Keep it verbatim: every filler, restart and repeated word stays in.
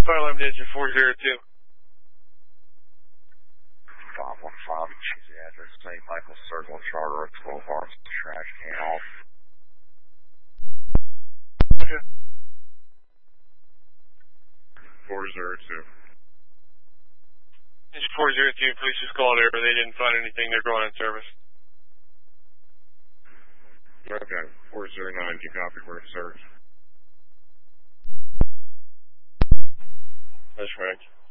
Fire alarm engine four zero two. five one five, choose the address, Saint Michael Circle, Charter, twelve bars, trash can off. Okay. four zero two. Engine four zero two, police just called over. They didn't find anything. They're going in service. Okay, four zero nine, do you copy? We're in service. That's right.